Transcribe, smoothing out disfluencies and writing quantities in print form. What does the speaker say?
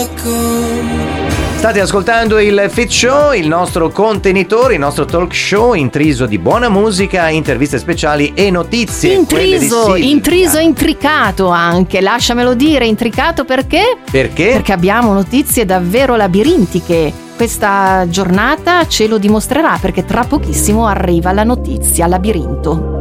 State ascoltando il Fit Show, il nostro contenitore, il nostro talk show intriso di buona musica, interviste speciali e notizie. Intriso e intricato anche, lasciamelo dire, intricato perché? Perché abbiamo notizie davvero labirintiche. Questa giornata ce lo dimostrerà, perché tra pochissimo arriva la notizia labirinto.